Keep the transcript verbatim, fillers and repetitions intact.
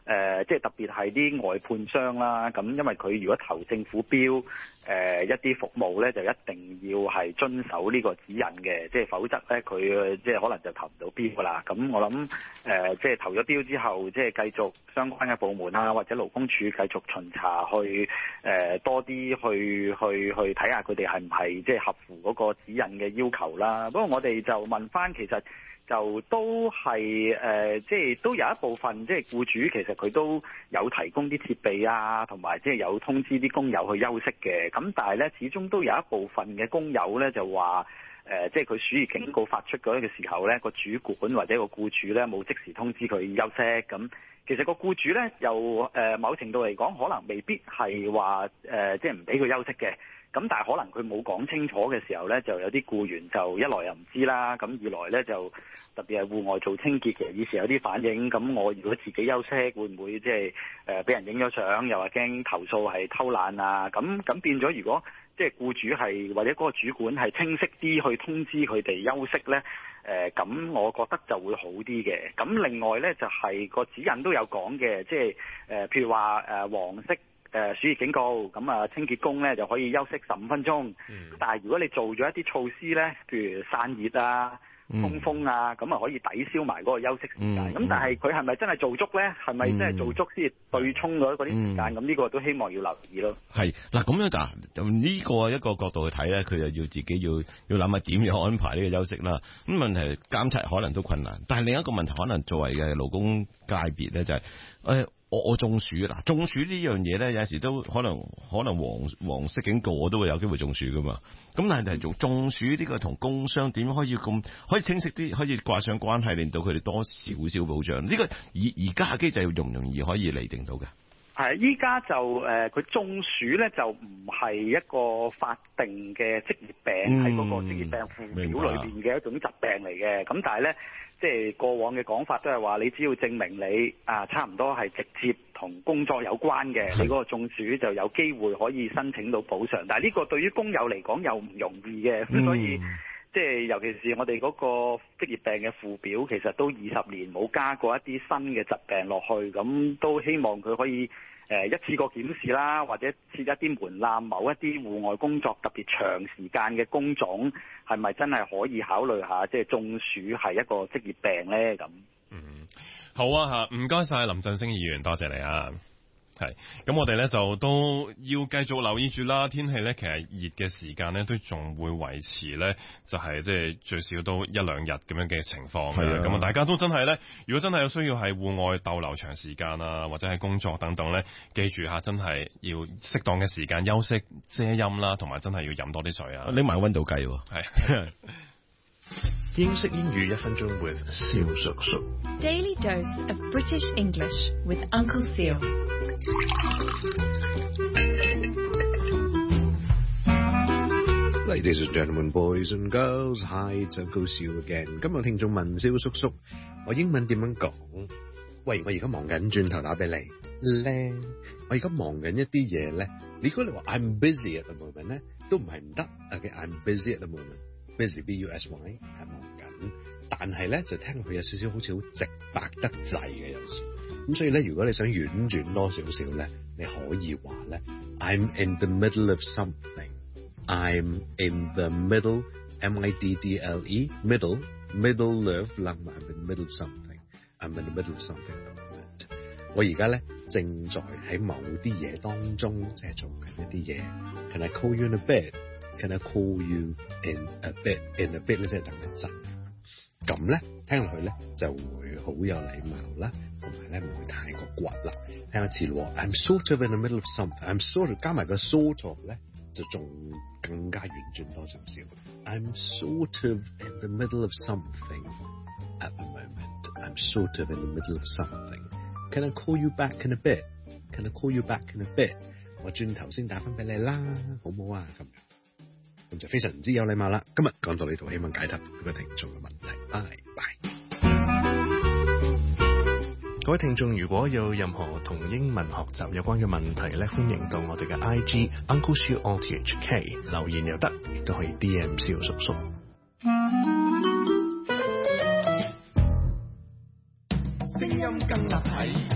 呃、即係特別係啲外判商啦，咁因為佢如果投政府標誒、呃、一啲服務咧，就一定要係遵守呢個指引嘅，即係否則咧佢即係可能就投唔到標噶啦。咁我諗誒、呃、即係投咗標之後，即係繼續相關嘅部門啊，或者勞工處繼續巡查去誒、呃、多啲去去去睇下佢哋係唔係即係合乎嗰個指引嘅要求啦。不過我哋就問翻，其實就都係誒、呃，即係都有一部分即係僱主其實佢都有提供啲設備啊，同埋即係有通知啲工友去休息嘅。咁但係咧，始終都有一部分嘅工友咧就話誒、呃，即係佢暑熱警告發出嗰個時候咧，個主管或者個僱主咧冇即時通知佢休息。咁其實個僱主咧又誒、呃、某程度嚟講，可能未必係話誒，即係唔俾佢休息嘅。咁但係可能佢冇講清楚嘅時候咧，就有啲僱員就一來又唔知啦，咁二來咧就特別係戶外做清潔嘅，以前有啲反映，咁我如果自己休息會唔會即係誒俾人影咗相，又話驚投訴係偷懶啊？咁咁變咗，如果即係僱主係或者嗰個主管係清晰啲去通知佢哋休息咧，誒、呃、咁我覺得就會好啲嘅。咁另外咧就係、是、個指引都有講嘅，即係誒、呃、譬如話誒、呃、黃色。誒暑熱警告，咁啊清潔工咧就可以休息十五分鐘。嗯、但係如果你做咗一啲措施咧，譬如散熱啊、通風啊，咁啊、嗯、可以抵消埋嗰個休息時間。咁、嗯、但係佢係咪真係做足咧？係咪真係做足先對沖咗嗰啲時間？咁呢、嗯、個都希望要留意咯。 係嗱，咁樣就呢個一個角度去睇咧，佢就要自己要要諗下點樣安排呢個休息啦。咁問題監察可能都困難，但係另一個問題可能作為嘅勞工界別咧就係、是、誒。哎我我中暑啊！嗱，中暑呢樣嘢咧，有時都可能可能黃黃色警告，我都會有機會中暑噶嘛。咁但係做中暑呢個同工傷點可以咁可以清晰啲，可以掛上關係，令到佢哋多少少保障。呢、這個而而家嘅機制容唔容易可以釐定到嘅？ 係，依家就誒，佢、呃、中暑咧就唔係一個法定嘅職業病，喺嗰、嗯、個職業病附表裏邊嘅一種疾病嚟嘅。咁但係咧，即係過往嘅講法都係話，你只要證明你啊差唔多係直接同工作有關嘅，是你嗰個中暑就有機會可以申請到補償。但係呢個對於工友嚟講又唔容易嘅，咁、嗯、所以即係尤其是我哋嗰個職業病嘅附表，其實都二十年冇加過一啲新嘅疾病落去，咁都希望佢可以誒、呃、一次過檢視啦，或者設一啲門檻，某一啲戶外工作特別長時間嘅工種，係咪真係可以考慮下，即係中暑係一個職業病咧？咁嗯，好啊嚇，唔該晒林振昇議員，多謝你啊。係，咁我哋咧就都要繼續留意住啦。天氣咧其實熱嘅時間咧都仲會維持咧，就係即係最少都一兩日咁樣嘅情況嘅。咁啊，大家都真係咧，如果真係有需要係戶外逗留長時間啊，或者係工作等等咧，記住下真係要適當嘅時間休息遮陰啦，同埋真係要飲多啲水啊。 拎埋溫度計喎。 係。 英式英語一分鐘 with 蕭叔叔。 Daily dose of British English with Uncle Seal。 Ladies and gentlemen, boys and girls, hi, it's Uncle Seal again。今日聽眾問蕭叔叔，我英文點樣講？喂，我而家忙緊，轉頭打俾你咧。我而家忙緊一啲嘢咧。如果你話 I'm busy at the moment 咧，都唔係唔得。OK，I'm busy at the moment。busy B U S Y 係忙緊，但係咧就聽佢有少少好似好直白得滯嘅有時，咁所以咧如果你想婉轉多少少咧，你可以話咧 I'm in the middle of something。I'm in the middle M I D D L E middle middle of I'm in the middle of something。I'm in the middle of something at the moment。我而家咧正在喺某啲嘢當中，即係做緊一啲嘢。Can I call you in a bit？Can I call you in a bit? In a bit 咧即係等一陣。咁咧聽落去咧就會好有禮貌啦，同埋咧唔會太過骨啦。聽一次咯 ，I'm sort of in the middle of something。I'm sort of 加埋個 sort of 咧就仲更加婉轉多少少。I'm sort of in the middle of something at the moment. I'm sort of in the middle of something. Can I call you back in a bit? Can I call you back in a bit? 我轉頭先打返俾你啦，好唔好啊？咁咁就非常之有禮貌啦。今日講到呢度，希望解答各位聽眾嘅問題。拜拜。各位聽眾，如果有任何同英文學習有關嘅問題咧，歡迎到我哋嘅 I G Uncle Siu R T H K 留言又得，亦都可以 D M 蕭叔叔。聲音更立體。